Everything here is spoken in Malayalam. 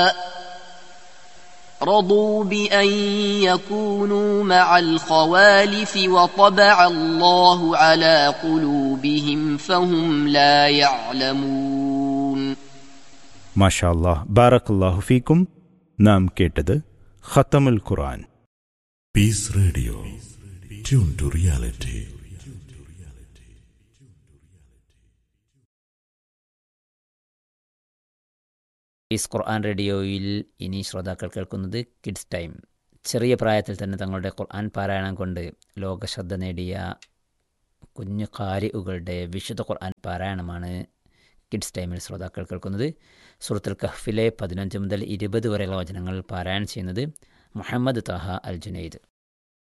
رضوا بأن يكونوا مع الخوالف وطبع الله على قلوبهم فهم لا يعلمون. മാഷാ അല്ലാഹ്, ബാറക്കല്ലാഹു ഫീക്കും. നാം കേട്ടത് ഖത്തമുൽ ഖുർആൻ. Piece radio, tune to reality. Piece ഖുർആൻ റേഡിയോയിൽ ഇനി ശ്രോതാക്കൾ കേൾക്കുന്നത് കിഡ്സ് ടൈം. ചെറിയ പ്രായത്തിൽ തന്നെ തങ്ങളുടെ ഖുർആൻ പാരായണം കൊണ്ട് ലോകശ്രദ്ധ നേടിയ കുഞ്ഞു ഖാരിഉകളുടെ വിശുദ്ധ ഖുർആൻ പാരായണമാണ് കിഡ്സ് ടൈമിൽ ശ്രോതാക്കൾ കേൾക്കുന്നത്. സൂറത്തുൽ കഹ്ഫിലെ 15 മുതൽ 20 വരെയുള്ള വചനങ്ങൾ പാരായണം ചെയ്യുന്നത് മുഹമ്മദ് താഹ അൽ ജുനൈദ്.